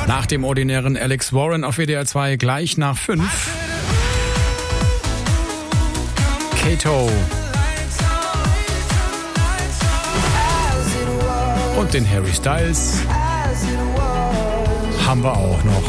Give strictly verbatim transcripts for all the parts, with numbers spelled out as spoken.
Nach dem ordinären Alex Warren auf W D R zwei gleich nach fünf. Kato. Und den Harry Styles haben wir auch noch.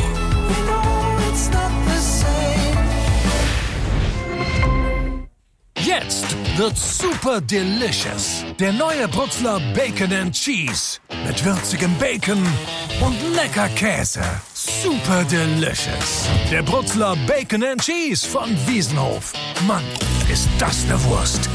Jetzt wird's super delicious. Der neue Brutzler Bacon and Cheese. Mit würzigem Bacon und lecker Käse. Super delicious. Der Brutzler Bacon and Cheese von Wiesenhof. Mann, ist das eine Wurst.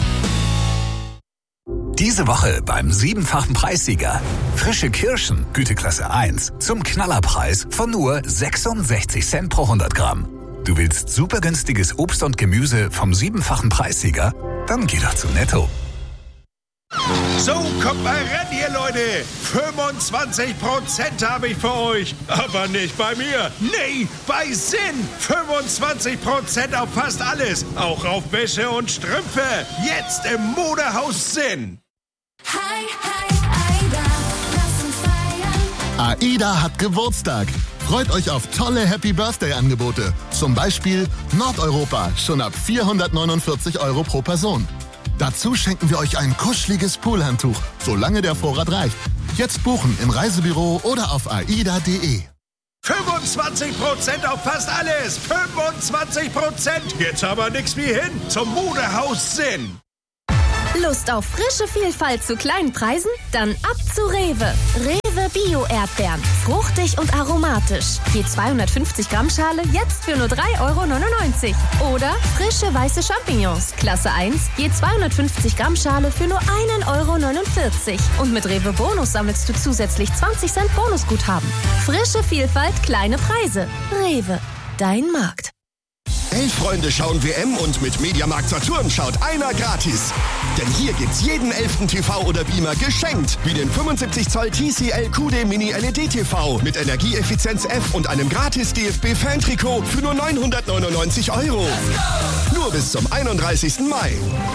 Diese Woche beim siebenfachen Preissieger. Frische Kirschen, Güteklasse eins, zum Knallerpreis von nur sechsundsechzig Cent pro hundert Gramm. Du willst super günstiges Obst und Gemüse vom siebenfachen Preissieger? Dann geh doch zu Netto. So, kommt mal ran hier, Leute. fünfundzwanzig Prozent habe ich für euch. Aber nicht bei mir. Nee, bei Sinn. fünfundzwanzig Prozent auf fast alles. Auch auf Wäsche und Strümpfe. Jetzt im Modehaus Sinn. Hi, hi, Aida, lass uns feiern. AIDA hat Geburtstag. Freut euch auf tolle Happy-Birthday-Angebote. Zum Beispiel Nordeuropa, schon ab vierhundertneunundvierzig Euro pro Person. Dazu schenken wir euch ein kuscheliges Poolhandtuch, solange der Vorrat reicht. Jetzt buchen im Reisebüro oder auf aida punkt de. fünfundzwanzig Prozent auf fast alles. fünfundzwanzig Prozent. Jetzt aber nix wie hin zum Modehaus Sinn. Lust auf frische Vielfalt zu kleinen Preisen? Dann ab zu Rewe. Rewe Bio-Erdbeeren. Fruchtig und aromatisch. Je zweihundertfünfzig Gramm Schale jetzt für nur drei Euro neunundneunzig. Oder frische weiße Champignons. Klasse eins. Je zweihundertfünfzig Gramm Schale für nur ein Euro neunundvierzig. Und mit Rewe Bonus sammelst du zusätzlich zwanzig Cent Bonusguthaben. Frische Vielfalt, kleine Preise. Rewe. Dein Markt. Elf Freunde schauen W M und mit Mediamarkt Saturn schaut einer gratis. Denn hier gibt's jeden elften T V oder Beamer geschenkt. Wie den fünfundsiebzig Zoll T C L Q D Mini L E D T V mit Energieeffizienz F und einem gratis D F B-Fan-Trikot für nur neunhundertneunundneunzig Euro. Nur bis zum einunddreißigsten Mai.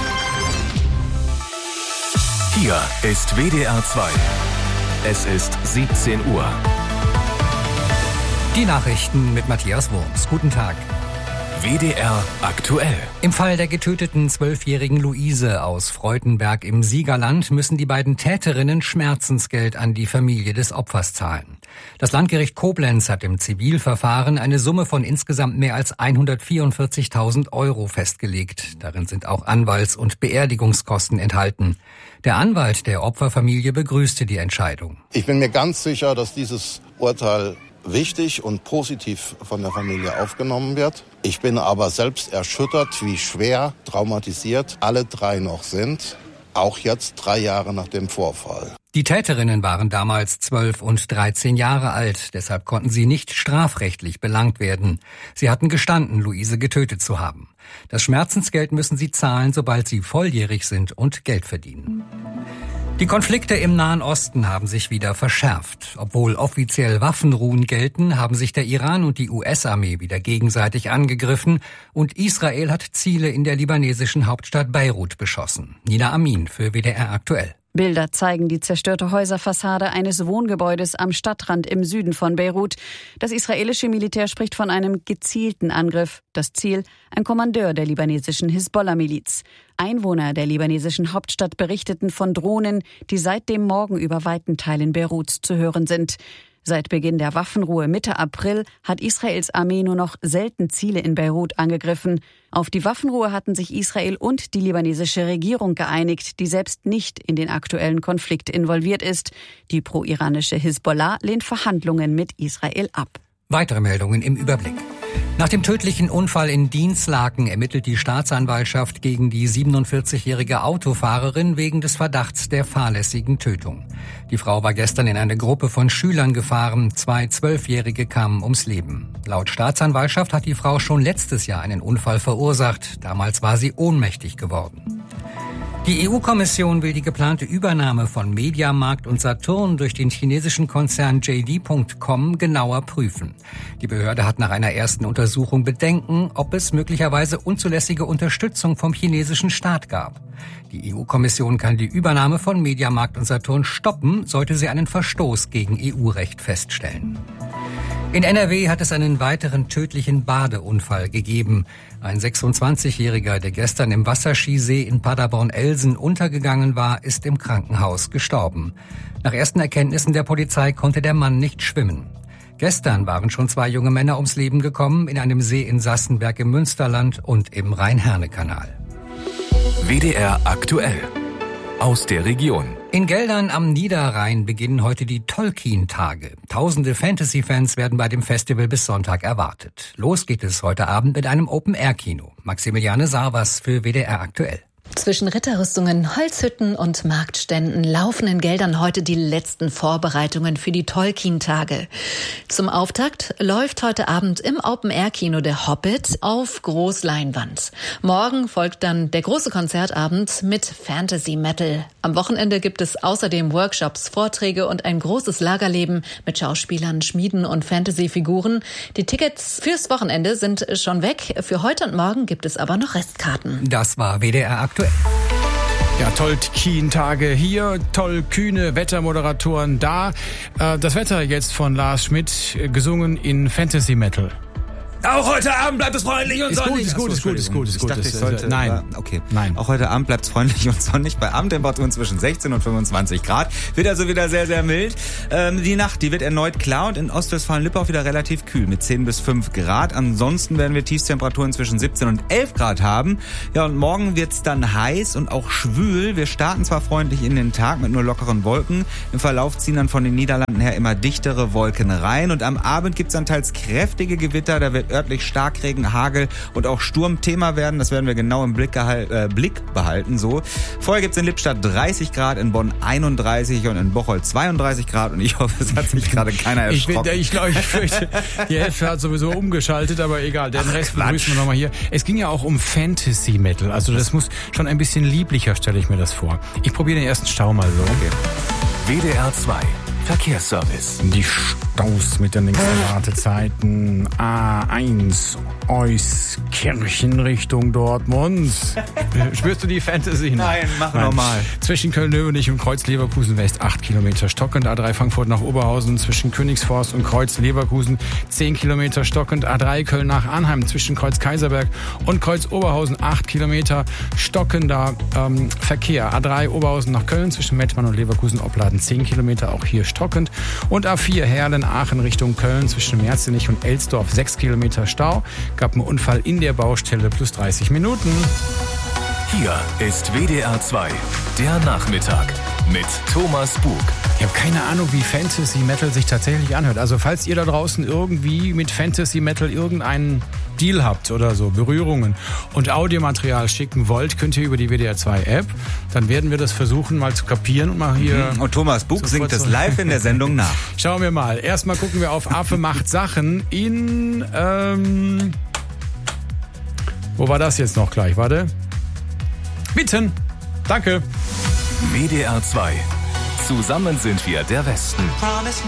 Hier ist W D R zwei. Es ist siebzehn Uhr. Die Nachrichten mit Matthias Wurms. Guten Tag. W D R aktuell. Im Fall der getöteten zwölfjährigen Luise aus Freudenberg im Siegerland müssen die beiden Täterinnen Schmerzensgeld an die Familie des Opfers zahlen. Das Landgericht Koblenz hat im Zivilverfahren eine Summe von insgesamt mehr als hundertvierundvierzigtausend Euro festgelegt. Darin sind auch Anwalts- und Beerdigungskosten enthalten. Der Anwalt der Opferfamilie begrüßte die Entscheidung. Ich bin mir ganz sicher, dass dieses Urteil wichtig und positiv von der Familie aufgenommen wird. Ich bin aber selbst erschüttert, wie schwer traumatisiert alle drei noch sind, auch jetzt drei Jahre nach dem Vorfall. Die Täterinnen waren damals zwölf und dreizehn Jahre alt, deshalb konnten sie nicht strafrechtlich belangt werden. Sie hatten gestanden, Luise getötet zu haben. Das Schmerzensgeld müssen sie zahlen, sobald sie volljährig sind und Geld verdienen. Die Konflikte im Nahen Osten haben sich wieder verschärft. Obwohl offiziell Waffenruhen gelten, haben sich der Iran und die U S-Armee wieder gegenseitig angegriffen und Israel hat Ziele in der libanesischen Hauptstadt Beirut beschossen. Nina Amin für W D R aktuell. Bilder zeigen die zerstörte Häuserfassade eines Wohngebäudes am Stadtrand im Süden von Beirut. Das israelische Militär spricht von einem gezielten Angriff. Das Ziel, ein Kommandeur der libanesischen Hisbollah-Miliz. Einwohner der libanesischen Hauptstadt berichteten von Drohnen, die seit dem Morgen über weiten Teilen Beiruts zu hören sind. Seit Beginn der Waffenruhe Mitte April hat Israels Armee nur noch selten Ziele in Beirut angegriffen. Auf die Waffenruhe hatten sich Israel und die libanesische Regierung geeinigt, die selbst nicht in den aktuellen Konflikt involviert ist. Die pro-iranische Hisbollah lehnt Verhandlungen mit Israel ab. Weitere Meldungen im Überblick. Nach dem tödlichen Unfall in Dinslaken ermittelt die Staatsanwaltschaft gegen die siebenundvierzigjährige Autofahrerin wegen des Verdachts der fahrlässigen Tötung. Die Frau war gestern in eine Gruppe von Schülern gefahren. Zwei Zwölfjährige kamen ums Leben. Laut Staatsanwaltschaft hat die Frau schon letztes Jahr einen Unfall verursacht. Damals war sie ohnmächtig geworden. Die E U-Kommission will die geplante Übernahme von Mediamarkt und Saturn durch den chinesischen Konzern J D Punkt com genauer prüfen. Die Behörde hat nach einer ersten Untersuchung Bedenken, ob es möglicherweise unzulässige Unterstützung vom chinesischen Staat gab. Die E U-Kommission kann die Übernahme von Mediamarkt und Saturn stoppen, sollte sie einen Verstoß gegen E U-Recht feststellen. In N R W hat es einen weiteren tödlichen Badeunfall gegeben. Ein sechsundzwanzigjähriger, der gestern im Wasserskisee in Paderborn-Elsen untergegangen war, ist im Krankenhaus gestorben. Nach ersten Erkenntnissen der Polizei konnte der Mann nicht schwimmen. Gestern waren schon zwei junge Männer ums Leben gekommen in einem See in Sassenberg im Münsterland und im Rhein-Herne-Kanal. W D R aktuell. Aus der Region. In Geldern am Niederrhein beginnen heute die Tolkien-Tage. Tausende Fantasy-Fans werden bei dem Festival bis Sonntag erwartet. Los geht es heute Abend mit einem Open-Air-Kino. Maximiliane Sarvas für W D R aktuell. Zwischen Ritterrüstungen, Holzhütten und Marktständen laufen in Geldern heute die letzten Vorbereitungen für die Tolkien-Tage. Zum Auftakt läuft heute Abend im Open-Air-Kino Der Hobbit auf Großleinwand. Morgen folgt dann der große Konzertabend mit Fantasy-Metal. Am Wochenende gibt es außerdem Workshops, Vorträge und ein großes Lagerleben mit Schauspielern, Schmieden und Fantasy-Figuren. Die Tickets fürs Wochenende sind schon weg. Für heute und morgen gibt es aber noch Restkarten. Das war W D R aktuell. Ja, Tolkien-Tage hier, tollkühne Wettermoderatoren da. Das Wetter jetzt von Lars Schmidt, gesungen in Fantasy Metal. Auch heute Abend bleibt es freundlich und ist sonnig. Gut, ist gut, ist gut, ist gut, ist gut. Ich dachte, ich sollte, nein, okay. Nein. Auch heute Abend bleibt es freundlich und sonnig. Bei Abendtemperaturen zwischen sechzehn und fünfundzwanzig Grad. Wird also wieder sehr, sehr mild. Ähm, die Nacht, die wird erneut klar und in Ostwestfalen-Lippe auch wieder relativ kühl mit zehn bis fünf Grad. Ansonsten werden wir Tiefstemperaturen zwischen siebzehn und elf Grad haben. Ja, und morgen wird's dann heiß und auch schwül. Wir starten zwar freundlich in den Tag mit nur lockeren Wolken. Im Verlauf ziehen dann von den Niederlanden her immer dichtere Wolken rein. Und am Abend gibt's dann teils kräftige Gewitter. Da wird örtlich Starkregen, Hagel und auch Sturm Thema werden. Das werden wir genau im Blick, gehal- äh, Blick behalten. So. Vorher gibt es in Lippstadt dreißig Grad, in Bonn einunddreißig und in Bocholt zweiunddreißig Grad. Und ich hoffe, es hat sich gerade keiner erschrocken. Ich, ich glaube, ich fürchte, die Hälfte hat sowieso umgeschaltet, aber egal. Den Ach, Rest begrüßen wir nochmal hier. Es ging ja auch um Fantasy Metal. Also das muss schon ein bisschen lieblicher, stelle ich mir das vor. Ich probiere den ersten Stau mal so. Okay. W D R zwei. Verkehrsservice. Die Staus mit den Wartezeiten. A eins Euskirchen Richtung Dortmund. Spürst du die Fantasy? Nein, mach nochmal. Zwischen Köln-Löwenich und Kreuz-Leverkusen West acht Kilometer stockend. A drei Frankfurt nach Oberhausen zwischen Königsforst und Kreuz-Leverkusen zehn Kilometer stockend. A drei Köln nach Arnheim zwischen Kreuz-Kaiserberg und Kreuz-Oberhausen acht Kilometer stockender ähm, Verkehr. A drei Oberhausen nach Köln zwischen Mettmann und Leverkusen-Opladen zehn Kilometer, auch hier stockend. Und A vier Herlen-Aachen Richtung Köln zwischen Merzenich und Elsdorf sechs Kilometer Stau. Gab einen Unfall in der Baustelle plus dreißig Minuten. Hier ist W D R zwei, der Nachmittag mit Thomas Bug. Ich habe keine Ahnung, wie Fantasy Metal sich tatsächlich anhört. Also falls ihr da draußen irgendwie mit Fantasy Metal irgendeinen Deal habt oder so, Berührungen und Audiomaterial schicken wollt, könnt ihr über die W D R zwei App. Dann werden wir das versuchen mal zu kapieren und mal hier... Und Thomas Bug singt das live in der Sendung nach. Schauen wir mal. Erstmal gucken wir auf Affe macht Sachen in... Ähm, wo war das jetzt noch gleich? Warte. Witten. Danke. W D R zwei. Zusammen sind wir der Westen.